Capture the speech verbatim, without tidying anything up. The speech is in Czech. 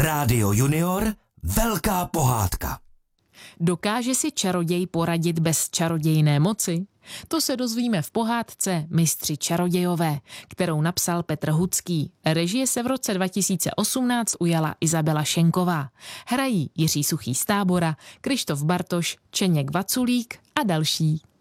Rádio Junior, velká pohádka. Dokáže si čaroděj poradit bez čarodějné moci? To se dozvíme v pohádce Mistři čarodějové, kterou napsal Petr Hudský. Režie se v roce dva tisíce osmnáct ujala Izabela Šenková. Hrají Jiří Suchý z Tábora, Krištof Bartoš, Čeněk Vaculík a další.